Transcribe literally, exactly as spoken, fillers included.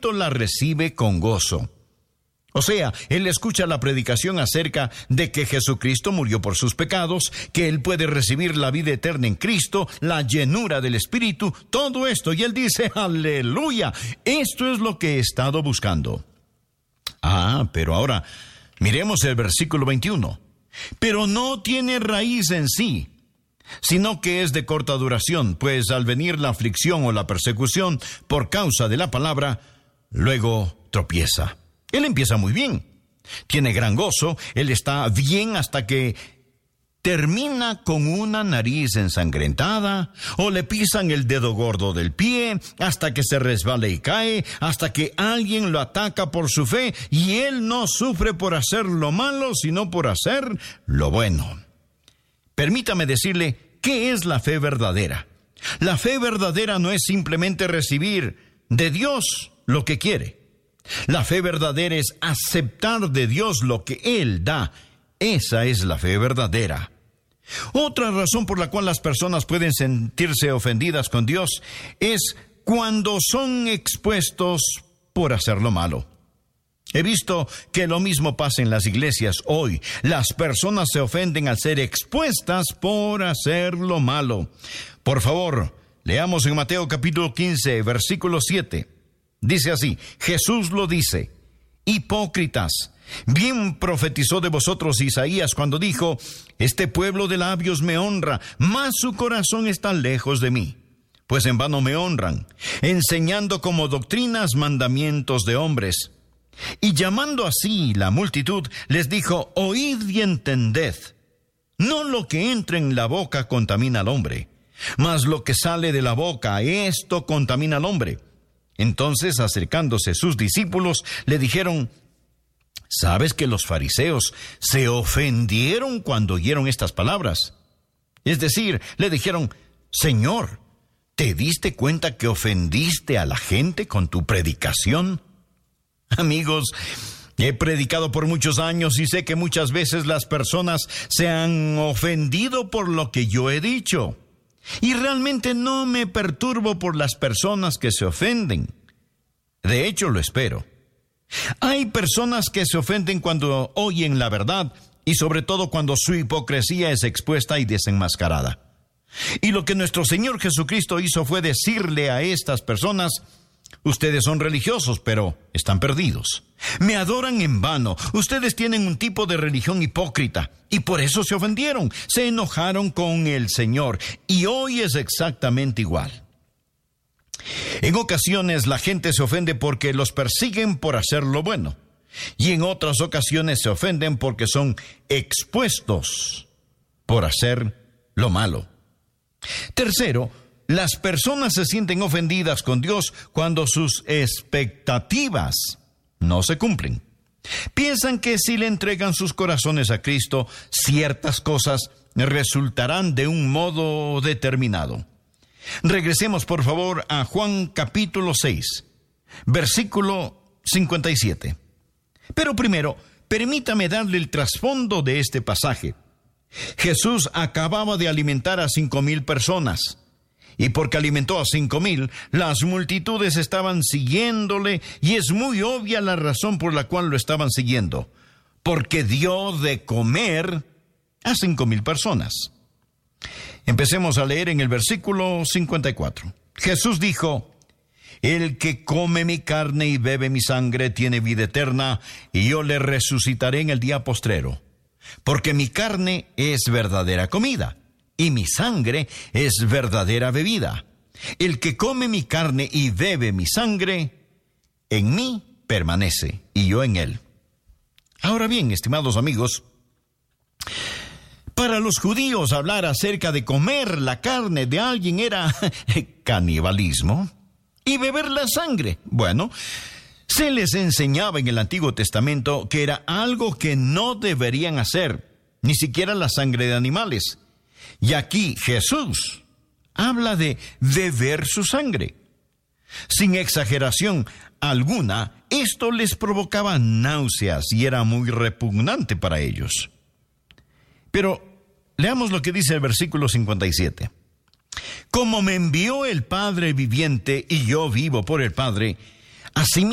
momento la recibe con gozo. O sea, él escucha la predicación acerca de que Jesucristo murió por sus pecados, que él puede recibir la vida eterna en Cristo, la llenura del Espíritu, todo esto. Y él dice, aleluya, esto es lo que he estado buscando. Ah, pero ahora, miremos el versículo veintiuno. Pero no tiene raíz en sí, sino que es de corta duración, pues al venir la aflicción o la persecución por causa de la palabra, luego tropieza. Él empieza muy bien, tiene gran gozo, él está bien hasta que termina con una nariz ensangrentada, o le pisan el dedo gordo del pie, hasta que se resbala y cae, hasta que alguien lo ataca por su fe, y él no sufre por hacer lo malo, sino por hacer lo bueno. Permítame decirle, ¿qué es la fe verdadera? La fe verdadera no es simplemente recibir de Dios lo que quiere. La fe verdadera es aceptar de Dios lo que Él da. Esa es la fe verdadera. Otra razón por la cual las personas pueden sentirse ofendidas con Dios es cuando son expuestos por hacer lo malo. He visto que lo mismo pasa en las iglesias hoy. Las personas se ofenden al ser expuestas por hacer lo malo. Por favor, leamos en Mateo capítulo quince, versículo siete. Dice así, Jesús lo dice, hipócritas, bien profetizó de vosotros Isaías cuando dijo, este pueblo de labios me honra, mas su corazón está lejos de mí. Pues en vano me honran, enseñando como doctrinas mandamientos de hombres. Y llamando así la multitud, les dijo, oíd y entended. No lo que entra en la boca contamina al hombre, mas lo que sale de la boca, esto contamina al hombre. Entonces, acercándose sus discípulos, le dijeron, ¿sabes que los fariseos se ofendieron cuando oyeron estas palabras? Es decir, le dijeron, Señor, ¿te diste cuenta que ofendiste a la gente con tu predicación? Amigos, he predicado por muchos años y sé que muchas veces las personas se han ofendido por lo que yo he dicho. Y realmente no me perturbo por las personas que se ofenden. De hecho, lo espero. Hay personas que se ofenden cuando oyen la verdad y sobre todo cuando su hipocresía es expuesta y desenmascarada. Y lo que nuestro Señor Jesucristo hizo fue decirle a estas personas, ustedes son religiosos, pero están perdidos. Me adoran en vano. Ustedes tienen un tipo de religión hipócrita. Y por eso se ofendieron. Se enojaron con el Señor. Y hoy es exactamente igual. En ocasiones la gente se ofende porque los persiguen por hacer lo bueno. Y en otras ocasiones se ofenden porque son expuestos por hacer lo malo. Tercero, las personas se sienten ofendidas con Dios cuando sus expectativas no se cumplen. Piensan que si le entregan sus corazones a Cristo, ciertas cosas resultarán de un modo determinado. Regresemos por favor a Juan capítulo seis, versículo cincuenta y siete. Pero primero, permítame darle el trasfondo de este pasaje. Jesús acababa de alimentar a cinco mil personas. Y porque alimentó a cinco mil, las multitudes estaban siguiéndole, y es muy obvia la razón por la cual lo estaban siguiendo. Porque dio de comer a cinco mil personas. Empecemos a leer en el versículo cincuenta y cuatro. Jesús dijo, el que come mi carne y bebe mi sangre tiene vida eterna, y yo le resucitaré en el día postrero. Porque mi carne es verdadera comida, y mi sangre es verdadera bebida. El que come mi carne y bebe mi sangre, en mí permanece, y yo en él. Ahora bien, estimados amigos, para los judíos hablar acerca de comer la carne de alguien era canibalismo, y beber la sangre, bueno, se les enseñaba en el Antiguo Testamento que era algo que no deberían hacer, ni siquiera la sangre de animales. Y aquí Jesús habla de beber su sangre. Sin exageración alguna, esto les provocaba náuseas y era muy repugnante para ellos. Pero leamos lo que dice el versículo cincuenta y siete. Como me envió el Padre viviente y yo vivo por el Padre, así